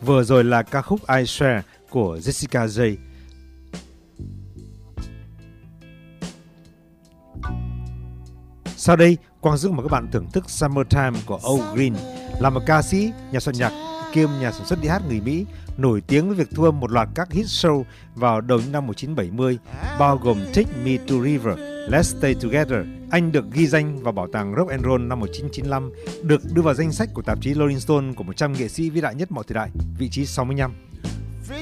Vừa rồi là ca khúc I Swear của Jessica J. Sau đây, Quang Dũng mời các bạn thưởng thức Summertime của Al Green, là một ca sĩ, nhà soạn nhạc kiêm nhà sản xuất đi hát người Mỹ nổi tiếng với việc thu âm một loạt các hit show vào đầu những năm 1970, bao gồm Take Me to River, Let's Stay Together. Anh được ghi danh vào bảo tàng Rock and Roll năm 1995, được đưa vào danh sách của tạp chí Rolling Stone của 100 nghệ sĩ vĩ đại nhất mọi thời đại, vị trí 65.